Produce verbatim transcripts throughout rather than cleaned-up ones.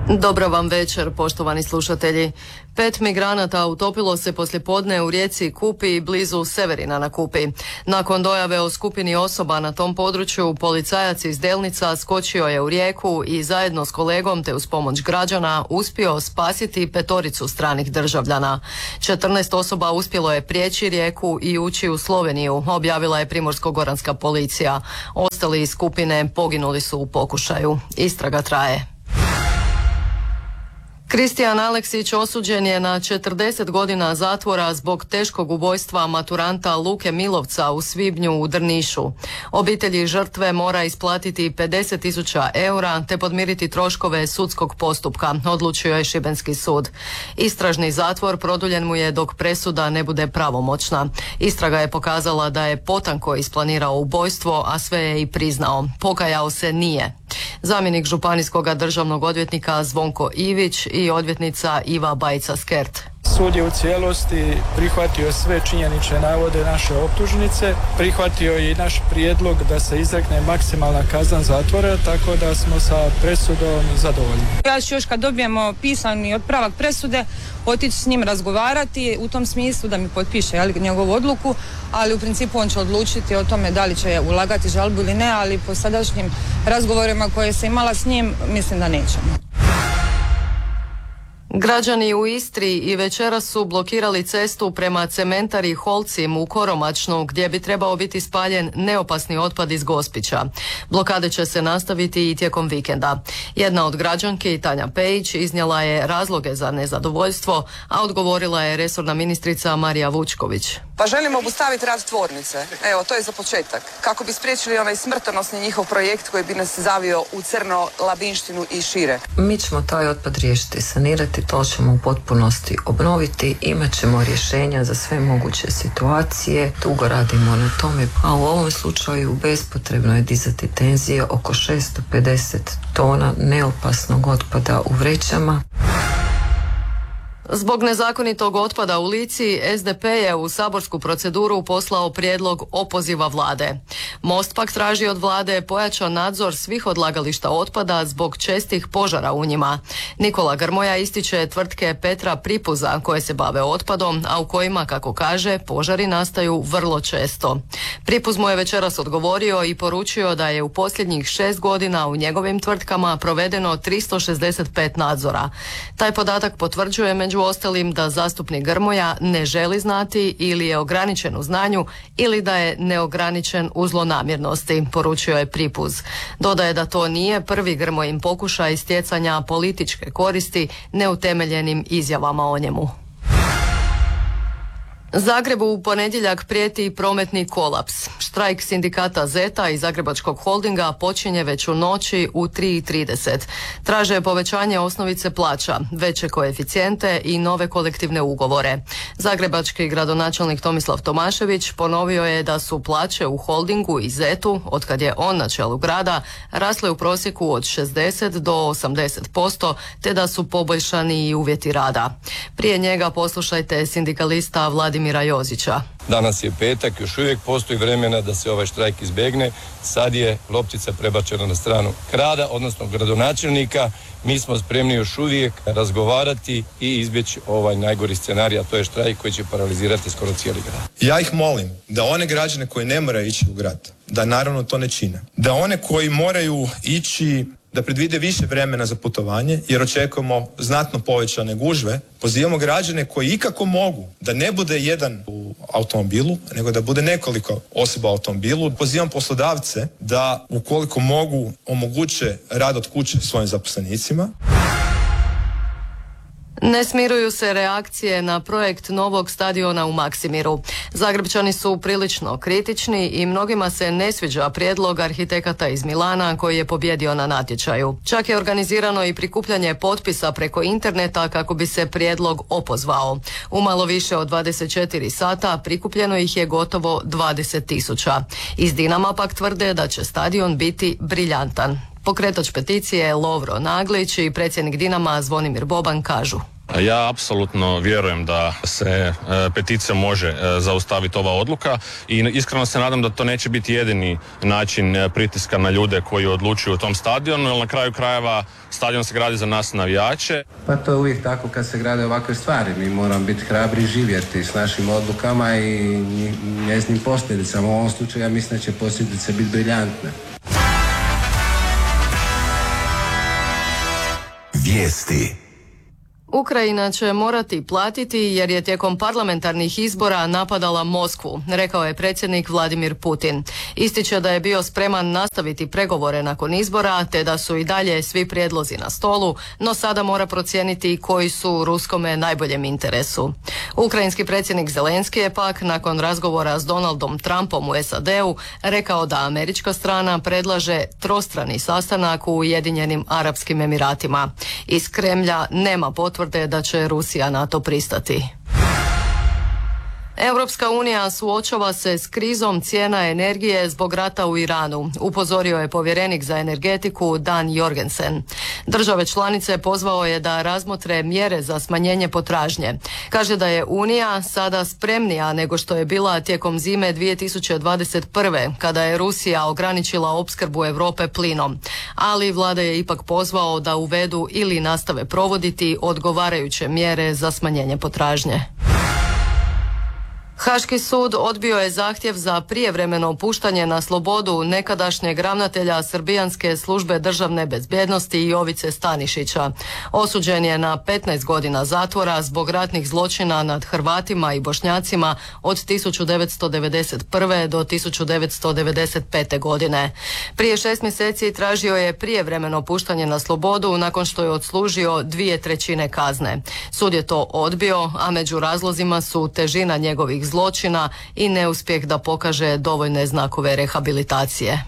Dobro vam večer, poštovani slušatelji. Pet migranata utopilo se poslijepodne u rijeci Kupi blizu Severina na Kupi. Nakon dojave o skupini osoba na tom području, policajac iz Delnica skočio je u rijeku i zajedno s kolegom te uz pomoć građana uspio spasiti petoricu stranih državljana. četrnaest osoba uspjelo je prijeći rijeku i ući u Sloveniju, objavila je Primorsko-goranska policija. Ostali iz skupine poginuli su u pokušaju. Istraga traje. Kristijan Aleksić osuđen je na četrdeset godina zatvora zbog teškog ubojstva maturanta Luke Milovca u svibnju u Drnišu. Obitelji žrtve mora isplatiti pedeset tisuća eura te podmiriti troškove sudskog postupka, odlučio je Šibenski sud. Istražni zatvor produljen mu je dok presuda ne bude pravomoćna. Istraga je pokazala da je potanko isplanirao ubojstvo, a sve je i priznao. Pokajao se nije. Zamjenik županijskog državnog odvjetnika Zvonko Ivić i odvjetnica Iva Bajca-Skert. Sud je u cijelosti prihvatio sve činjenične navode naše optužnice, prihvatio je i naš prijedlog da se izrekne maksimalna kazna zatvora, tako da smo sa presudom zadovoljni. Ja ću još kad dobijemo pisani otpravak presude otići s njim razgovarati u tom smislu da mi potpiše jel, njegovu odluku, ali u principu on će odlučiti o tome da li će ulagati žalbu ili ne, ali po sadašnjim razgovorima koje se imala s njim mislim da nećemo. Građani u Istri i večeras su blokirali cestu prema cementari Holcim u Koromačnu, gdje bi trebao biti spaljen neopasni otpad iz Gospića. Blokade će se nastaviti i tijekom vikenda. Jedna od građanki, Tanja Pejić, iznijela je razloge za nezadovoljstvo, a odgovorila je resorna ministrica Marija Vučković. Pa želimo obustaviti rad tvornice. Evo, to je za početak. Kako bi spriječili onaj smrtonosni njihov projekt koji bi nas zavio u crno, Labinštinu i šire. Mi ćemo taj otpad riješiti, sanirati, to ćemo u potpunosti obnoviti, imat ćemo rješenja za sve moguće situacije, dugo radimo na tome, a u ovom slučaju bespotrebno je dizati tenzije oko šesto pedeset tona neopasnog otpada u vrećama. Zbog nezakonitog otpada u Lici, S D P je u saborsku proceduru poslao prijedlog opoziva vlade. Most pak traži od vlade pojačan nadzor svih odlagališta otpada zbog čestih požara u njima. Nikola Grmoja ističe tvrtke Petra Pripuza koje se bave otpadom, a u kojima, kako kaže, požari nastaju vrlo često. Pripuz mu je večeras odgovorio i poručio da je u posljednjih šest godina u njegovim tvrtkama provedeno tristo šezdeset pet nadzora. Taj podatak potvrđuje među ostalim da zastupnik Grmoja ne želi znati ili je ograničen u znanju ili da je neograničen u zlonamjernosti, poručio je Pripuz. Dodaje da to nije prvi Grmojin pokušaj stjecanja političke koristi neutemeljenim izjavama o njemu. Zagrebu u ponedjeljak prijeti prometni kolaps. Štrajk sindikata Zeta i Zagrebačkog holdinga počinje već u noći u tri i trideset. Traže povećanje osnovice plaća, veće koeficijente i nove kolektivne ugovore. Zagrebački gradonačelnik Tomislav Tomašević ponovio je da su plaće u holdingu i Zetu, otkad je on na čelu grada, rasle u prosjeku od šezdeset do osamdeset posto, te da su poboljšani i uvjeti rada. Prije njega poslušajte sindikalista Vladimira Mira Jozića. Danas je petak, još uvijek postoji vremena da se ovaj štrajk izbjegne. Sad je loptica prebačena na stranu grada, odnosno gradonačelnika. Mi smo spremni još uvijek razgovarati i izbjeći ovaj najgori scenarij, a to je štrajk koji će paralizirati skoro cijeli grad. Ja ih molim da one građane koji ne moraju ići u grad, da naravno to ne čine. Da one koji moraju ići, da predvide više vremena za putovanje, jer očekujemo znatno povećane gužve. Pozivamo građane koji ikako mogu da ne bude jedan u automobilu, nego da bude nekoliko osoba u automobilu. Pozivam poslodavce da ukoliko mogu omoguće rad od kuće svojim zaposlenicima. Ne smiruju se reakcije na projekt novog stadiona u Maksimiru. Zagrebčani su prilično kritični i mnogima se ne sviđa prijedlog arhitekata iz Milana koji je pobjedio na natječaju. Čak je organizirano i prikupljanje potpisa preko interneta kako bi se prijedlog opozvao. U malo više od dvadeset četiri sata prikupljeno ih je gotovo dvadeset tisuća. Iz Dinama pak tvrde da će stadion biti briljantan. Pokretač peticije Lovro Naglić i predsjednik Dinama Zvonimir Boban kažu: Ja apsolutno vjerujem da se e, peticija može e, zaustaviti ova odluka i iskreno se nadam da to neće biti jedini način e, pritiska na ljude koji odlučuju u tom stadionu, jer na kraju krajeva stadion se gradi za nas navijače. Pa to je uvijek tako kad se grade ovakve stvari. Mi moramo biti hrabri i živjeti s našim odlukama i njeznim posljedicama. U ovom slučaju ja mislim da će posljedice biti briljantne. Vijesti. Ukrajina će morati platiti jer je tijekom parlamentarnih izbora napadala Moskvu, rekao je predsjednik Vladimir Putin. Ističe da je bio spreman nastaviti pregovore nakon izbora, te da su i dalje svi prijedlozi na stolu, no sada mora procijeniti koji su u ruskome najboljem interesu. Ukrajinski predsjednik Zelenski je pak nakon razgovora s Donaldom Trumpom u S A D-u rekao da američka strana predlaže trostrani sastanak u Ujedinjenim Arapskim Emiratima. Iz Kremlja nema potvrde da će Rusija na to pristati. Europska unija suočava se s krizom cijena energije zbog rata u Iranu, upozorio je povjerenik za energetiku Dan Jorgensen. Države članice pozvao je da razmotre mjere za smanjenje potražnje. Kaže da je Unija sada spremnija nego što je bila tijekom zime dvije tisuće dvadeset prve. kada je Rusija ograničila opskrbu Europe plinom. Ali vlada je ipak pozvao da uvedu ili nastave provoditi odgovarajuće mjere za smanjenje potražnje. Haški sud odbio je zahtjev za prijevremeno puštanje na slobodu nekadašnjeg ravnatelja Srbijanske službe državne bezbjednosti Jovice Stanišića. Osuđen je na petnaest godina zatvora zbog ratnih zločina nad Hrvatima i Bošnjacima od tisuću devetsto devedeset prve do tisuću devetsto devedeset pete. godine. Prije šest mjeseci tražio je prijevremeno puštanje na slobodu nakon što je odslužio dvije trećine kazne. Sud je to odbio, a među razlozima su težina njegovih zločina i neuspjeh da pokaže dovoljne znakove rehabilitacije.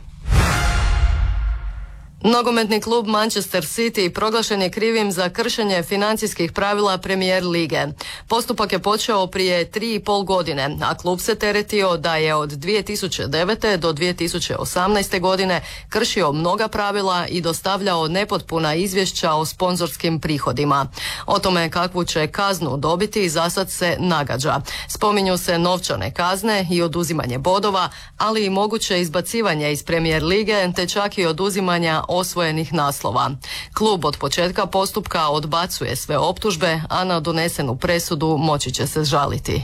Nogometni klub Manchester City proglašen je krivim za kršenje financijskih pravila Premier lige. Postupak je počeo prije tri i pol godine, a klub se teretio da je od dvije tisuće devete. do dvije tisuće osamnaeste. godine kršio mnoga pravila i dostavljao nepotpuna izvješća o sponzorskim prihodima. O tome kakvu će kaznu dobiti zasad se nagađa. Spominju se novčane kazne i oduzimanje bodova, ali i moguće izbacivanje iz Premier lige te čak i oduzimanja osvojenih naslova. Klub od početka postupka odbacuje sve optužbe, a na donesenu presudu moći će se žaliti.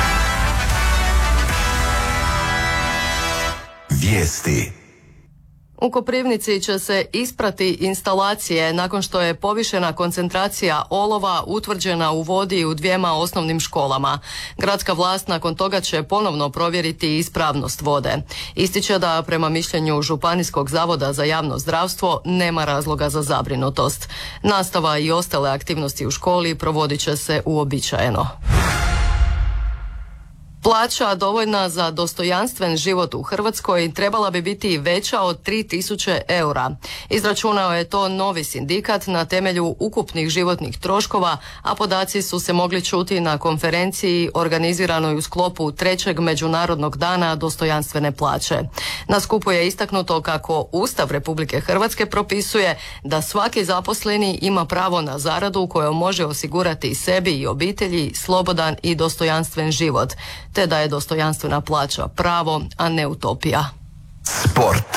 Vijesti. U Koprivnici će se isprati instalacije nakon što je povišena koncentracija olova utvrđena u vodi u dvijema osnovnim školama. Gradska vlast nakon toga će ponovno provjeriti ispravnost vode. Ističe da prema mišljenju Županijskog zavoda za javno zdravstvo nema razloga za zabrinutost. Nastava i ostale aktivnosti u školi provodit će se uobičajeno. Plaća dovoljna za dostojanstven život u Hrvatskoj trebala bi biti veća od tri tisuće eura. Izračunao je to novi sindikat na temelju ukupnih životnih troškova, a podaci su se mogli čuti na konferenciji organiziranoj u sklopu trećeg Međunarodnog dana dostojanstvene plaće. Na skupu je istaknuto kako Ustav Republike Hrvatske propisuje da svaki zaposleni ima pravo na zaradu kojom može osigurati sebi i obitelji slobodan i dostojanstven život, te da je dostojanstvena plaća pravo, a ne utopija. Sport.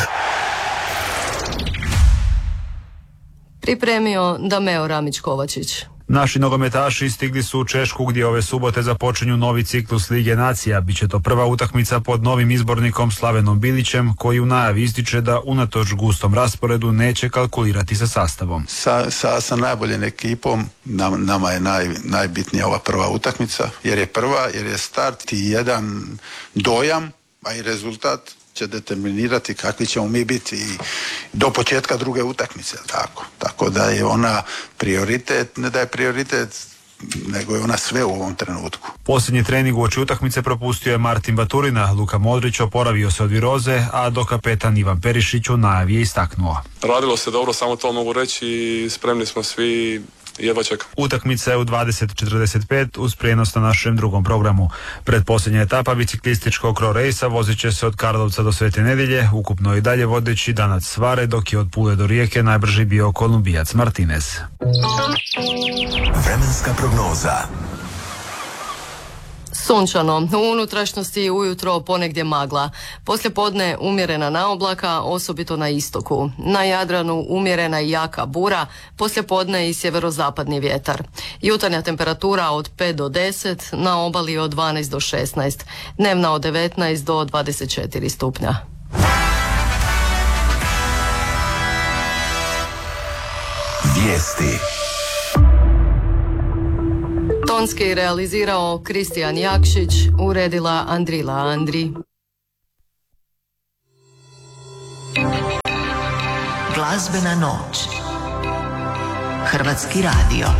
Pripremio Dameo Ramić-Kovačić. Naši nogometaši stigli su u Češku gdje ove subote započinju novi ciklus Lige nacija. Biće to prva utakmica pod novim izbornikom Slavenom Bilićem, koji u najavi ističe da unatoč gustom rasporedu neće kalkulirati sa sastavom. Sa, sa, sa najboljom ekipom nam, nama je naj, najbitnija ova prva utakmica, jer je prva, jer je start i jedan dojam, a i rezultat će determinirati kakvi ćemo mi biti i do početka druge utakmice, tako. Tako da je ona prioritet, ne da je prioritet, nego je ona sve u ovom trenutku. Posljednji trening uoči utakmice propustio je Martin Baturina, Luka Modrić oporavio se od viroze, a do kapetan Ivan Perišić u najavi je istaknuo. Radilo se dobro, samo to mogu reći i spremni smo svi jedva čekam. Utakmica je u dvadeset četrdeset pet uz prijenos na našem drugom programu. Predposljednja etapa biciklističkog Cro Racea vozit će se od Karlovca do Svete Nedjelje, ukupno i dalje vodeći Danac Svare, dok je od Pule do Rijeke najbrži bio Kolumbijac Martinez. Vremenska prognoza. Sunčano, u unutrašnjosti ujutro ponegdje magla. Poslije podne umjerena naoblaka, osobito na istoku. Na Jadranu umjerena i jaka bura, poslije podne i sjeverozapadni vjetar. Jutarnja temperatura od pet do deset, na obali od dvanaest do šesnaest, dnevna od devetnaest do dvadeset četiri stupnja. Vijesti. Tonski realizirao Kristijan Jakšić, uredila Andrila Andri. Glazbena noć. Hrvatski radio.